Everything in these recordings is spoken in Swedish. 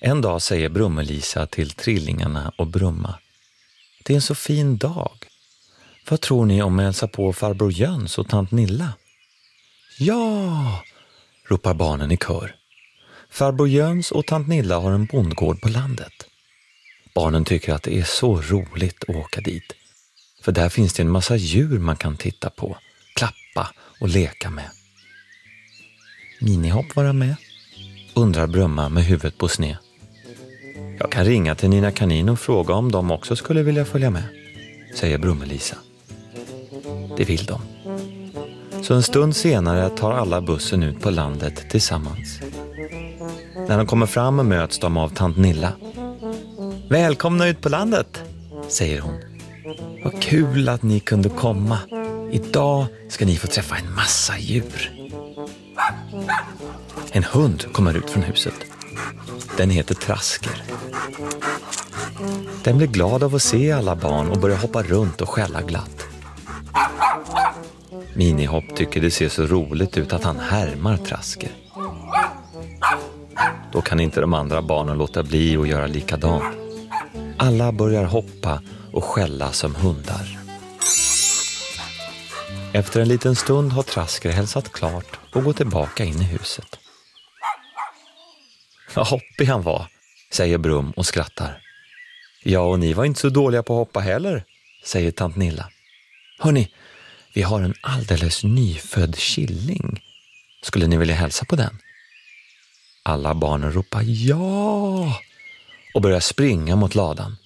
En dag säger Brummelisa till trillingarna och Brumma: det är en så fin dag. Vad tror ni om att hälsa på farbror Jöns och tant Nilla? Ja, ropar barnen i kör. Farbror Jöns och tant Nilla har en bondgård på landet. Barnen tycker att det är så roligt att åka dit. För där finns det en massa djur man kan titta på, klappa och leka med. Minihopp vara med? Undrar Brumma med huvudet på sned. Jag kan ringa till Nina Kanin och fråga om de också skulle vilja följa med, säger Brummelisa. Det vill de. Så en stund senare tar alla bussen ut på landet tillsammans. När de kommer fram möts de av tant Nilla. Välkomna ut på landet, säger hon. Vad kul att ni kunde komma. Idag ska ni få träffa en massa djur. En hund kommer ut från huset. Den heter Trasker. Den blir glad av att se alla barn och börjar hoppa runt och skälla glatt. Minihopp tycker det ser så roligt ut att han härmar Trasker. Då kan inte de andra barnen låta bli att göra likadant. Alla börjar hoppa och skälla som hundar. Efter en liten stund har Trasker hälsat klart och går tillbaka in i huset. Vad hoppig han var, säger Brum och skrattar. Ja, och ni var inte så dåliga på att hoppa heller, säger tant Nilla. Hörrni, vi har en alldeles nyfödd killing. Skulle ni vilja hälsa på den? Alla barnen ropar ja och börjar springa mot ladan.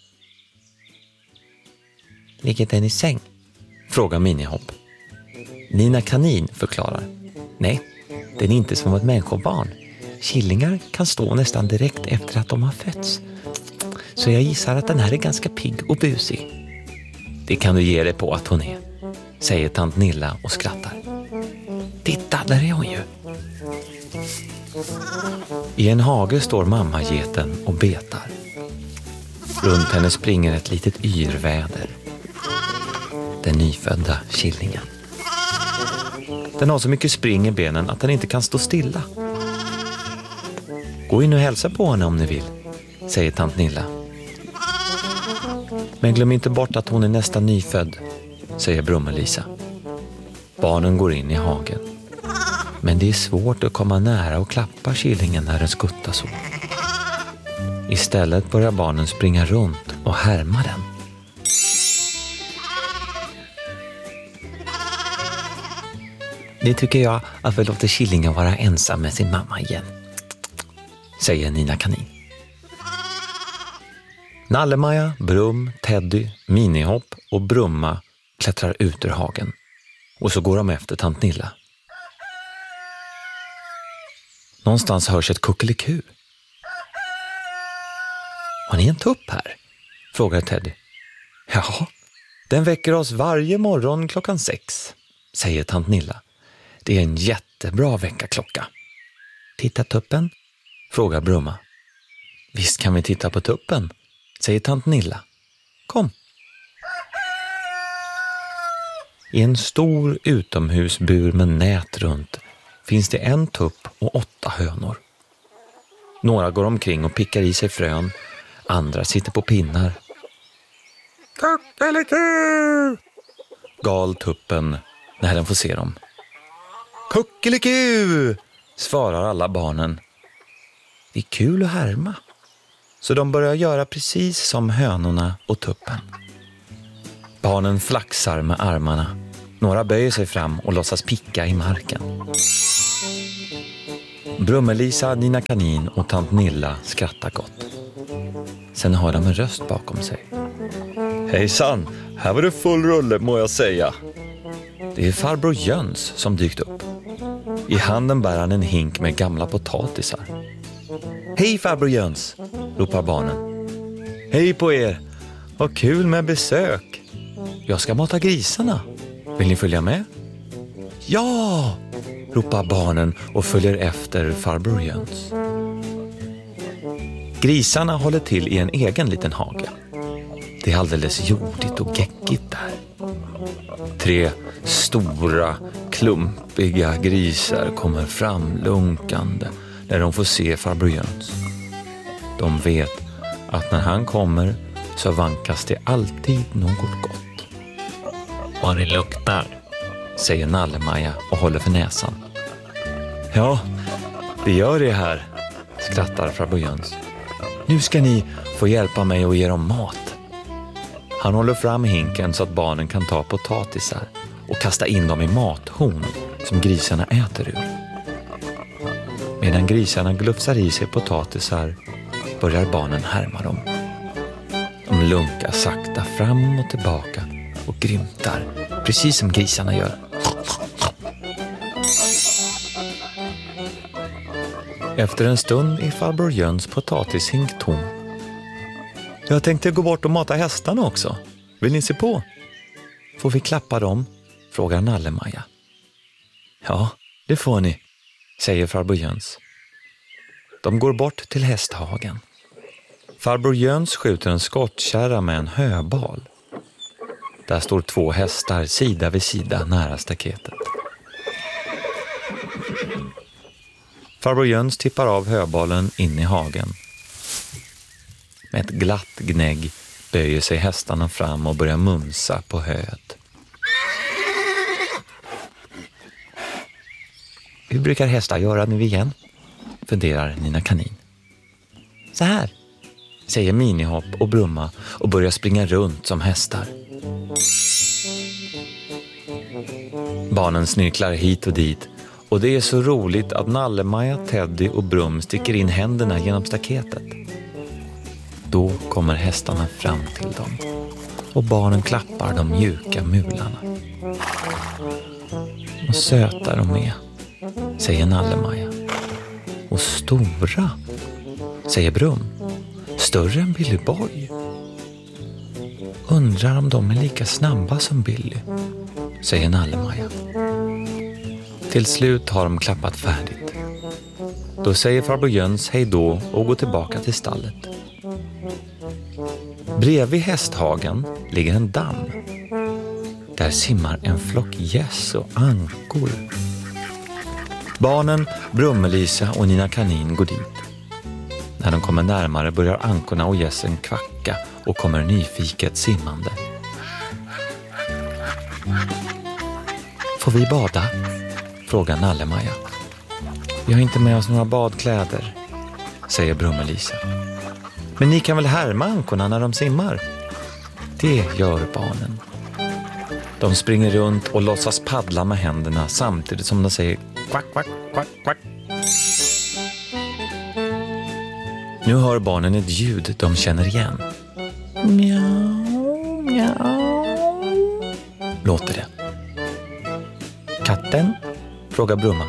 Ligger den i säng? Frågar Minihopp. Nina Kanin förklarar. Nej, den är inte som ett människobarn. Killingar kan stå nästan direkt efter att de har fötts. Så jag gissar att den här är ganska pigg och busig. Det kan du ge dig på att hon är, säger tant Nilla och skrattar. Titta, där är hon ju. I en hage står mammageten och betar. Runt henne springer ett litet yrväder. Den nyfödda killingen. Den har så mycket spring i benen att den inte kan stå stilla. Gå in och hälsa på henne om ni vill, säger tant Nilla. Men glöm inte bort att hon är nästan nyfödd, säger Brummelisa. Barnen går in i hagen. Men det är svårt att komma nära och klappa killingen när den skuttar så. Istället börjar barnen springa runt och härma den. Nu tycker jag att vi låter killingen vara ensam med sin mamma igen, säger Nina Kanin. Nallemaja, Brum, Teddy, Minihopp och Brumma klättrar ut ur hagen. Och så går de efter tant Nilla. Någonstans hörs ett kuckeliku. Har ni en tupp här? Frågar Teddy. Ja, den väcker oss varje morgon 6:00, säger tant Nilla. Det är en jättebra väckarklocka. Titta tuppen? Frågar Brumma. Visst kan vi titta på tuppen, säger tant Nilla. Kom. I en stor utomhusbur med nät runt finns det en tupp och 8 hönor. Några går omkring och pickar i sig frön, andra sitter på pinnar. Kuckeliku! Gal tuppen när den får se dem. Kuckeliku! Svarar alla barnen. Det är kul att härma. Så de börjar göra precis som hönorna och tuppen. Barnen flaxar med armarna. Några böjer sig fram och låtsas picka i marken. Brummelisa, Nina Kanin och tant Nilla skrattar gott. Sen hör de en röst bakom sig. Hejsan, här var det full rulle må jag säga. Det är farbror Jöns som dykt upp. I handen bär han en hink med gamla potatisar. Hej farbror Jöns, ropar barnen. Hej på er, vad kul med besök. Jag ska mata grisarna. Vill ni följa med? Ja, ropar barnen och följer efter farbror Jöns. Grisarna håller till i en egen liten hage. Det är alldeles jordigt och geckigt där. 3 stora, klumpiga grisar kommer fram lunkande när de får se farbror Jöns. De vet att när han kommer så vankas det alltid något gott. Vad det luktar, säger Nalle-Maja och håller för näsan. Ja, det gör det här, skrattar farbror Jöns. Nu ska ni få hjälpa mig och ge dem mat. Han håller fram hinken så att barnen kan ta potatisar och kasta in dem i mathorn som grisarna äter ur. Medan grisarna glufsar i sig potatisar börjar barnen härma dem. De lunkar sakta fram och tillbaka och grymtar, precis som grisarna gör. Efter en stund är farbror Jöns potatishink tom. Jag tänkte gå bort och mata hästarna också. Vill ni se på? Får vi klappa dem? Frågar Nalle-Maja. Ja, det får ni, säger farbror Jöns. De går bort till hästhagen. Farbror Jöns skjuter en skottkärra med en höbal. Där står 2 hästar sida vid sida nära staketet. Farbror Jöns tippar av höbalen in i hagen. Med ett glatt gnägg böjer sig hästarna fram och börjar mumsa på höet. Hur brukar hästar göra nu igen? Funderar Nina Kanin. Så här, säger Minihopp och Brumma och börjar springa runt som hästar. Barnen snyrklar hit och dit och det är så roligt att Nalle-Maja, Teddy och Brum sticker in händerna genom staketet. Då kommer hästarna fram till dem och barnen klappar de mjuka mularna. Och söta de är, säger Nalle-Maja. Och stora, säger Brum. Större än Billy Boy. Undrar om de är lika snabba som Billy, säger Nalle-Maja. Till slut har de klappat färdigt. Då säger farbror Jöns hej då och går tillbaka till stallet. Bredvid hästhagen ligger en damm. Där simmar en flock gäss och ankor. Barnen, Brummelisa och Nina Kanin går dit. När de kommer närmare börjar ankorna och gässen kvacka och kommer nyfiket simmande. Får vi bada? Frågar Nalle-Maja. Vi har inte med oss några badkläder, säger Brummelisa. Men ni kan väl härma ankorna när de simmar? Det gör barnen. De springer runt och låtsas paddla med händerna samtidigt som de säger kvack, kvack, kvack, kvack. Nu hör barnen ett ljud de känner igen. Mjau, mjau, låter det. Katten? Frågar Brumma.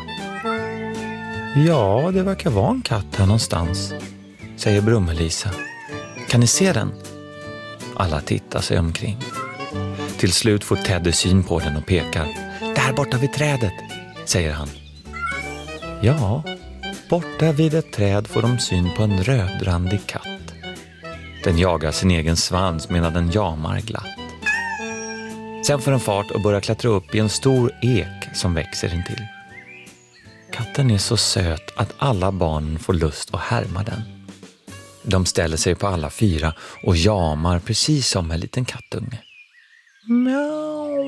Ja, det verkar vara en katt här någonstans, säger Brummelisa. Kan ni se den? Alla tittar sig omkring. Till slut får Teddy syn på den och pekar. Där borta vid trädet, säger han. Ja, borta vid ett träd får de syn på en rödrandig katt. Den jagar sin egen svans medan den jamar glatt. Sen får den fart och börjar klättra upp i en stor ek som växer intill. Katten är så söt att alla barnen får lust att härma den. De ställer sig på alla 4 och jamar precis som en liten kattunge. Mjau,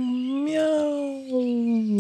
mjau.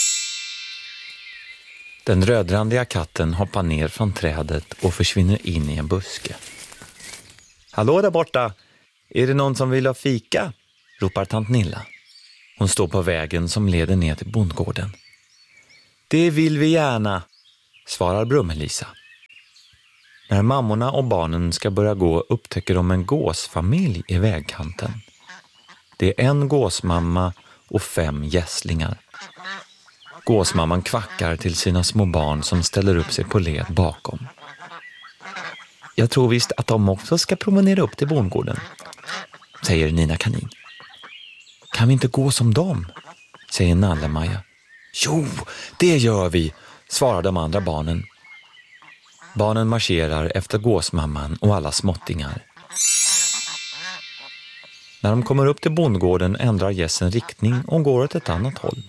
Den rödrandiga katten hoppar ner från trädet och försvinner in i en buske. Hallå där borta! Är det någon som vill ha fika? Ropar tant Nilla. Hon står på vägen som leder ner till bondgården. Det vill vi gärna, svarar Brummelisa. När mammorna och barnen ska börja gå upptäcker de en gåsfamilj i vägkanten. Det är en gåsmamma och 5 gässlingar. Gåsmamman kvackar till sina små barn som ställer upp sig på led bakom. Jag tror visst att de också ska promenera upp till bondgården, säger Nina Kanin. Kan vi inte gå som dem? Säger Nalle-Maja. Jo, det gör vi, svarar de andra barnen. Barnen marscherar efter gåsmamman och alla småttingar. När de kommer upp till bondgården ändrar gässen riktning och går åt ett annat håll.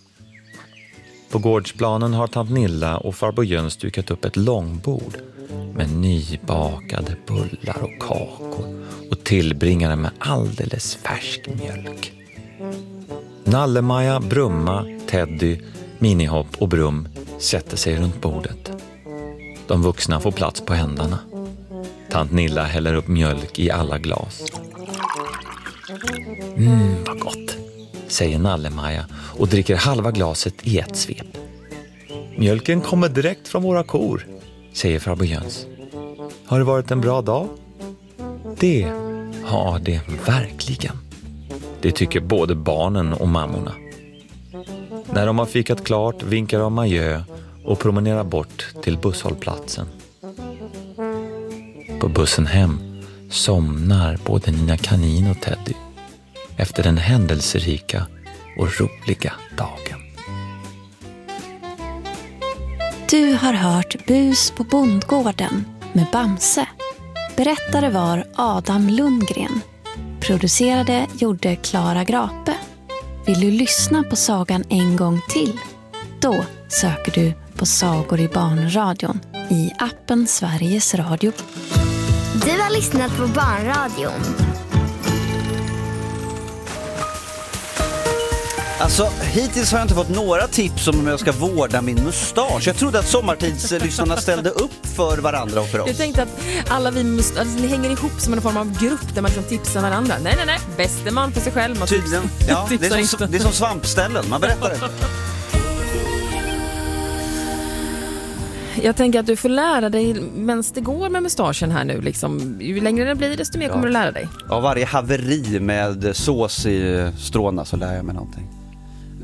På gårdsplanen har tant Nilla och farbror Jöns dukat upp ett långbord med nybakade bullar och kakor och tillbringade med alldeles färsk mjölk. Nalle-Maja, Brumma, Teddy, Minihopp och Brum sätter sig runt bordet. De vuxna får plats på händerna. Tant Nilla häller upp mjölk i alla glas. Vad gott, säger Nalle-Maja och dricker halva glaset i ett svep. Mjölken kommer direkt från våra kor, säger farbror Jöns. Har det varit en bra dag? Det har det verkligen. Det tycker både barnen och mammorna. När de har fikat klart vinkar de adjö och promenerar bort till busshållplatsen. På bussen hem somnar både Nina Kanin och Teddy efter den händelserika och roliga dagen. Du har hört Bus på bondgården med Bamse. Berättare var Adam Lundgren. Producerade gjorde Klara Grape. Vill du lyssna på sagan en gång till? Då söker du på Sagor i barnradion i appen Sveriges Radio. Du har lyssnat på Barnradion. Alltså, hittills har jag inte fått några tips om hur jag ska vårda min mustasch. Jag trodde att sommartidslyssnarna ställde upp för varandra och för oss. Jag tänkte att alla vi ni hänger ihop som en form av grupp där man liksom tipsar varandra. Nej. Bäste man för sig själv. Man tydligen. Ja, det är som svampställen. Man berättar det. Jag tänker att du får lära dig medan det går med mustaschen här nu. Liksom. Ju längre det blir, desto mer kommer du lära dig. Av varje haveri med sås i stråna så lär jag mig någonting.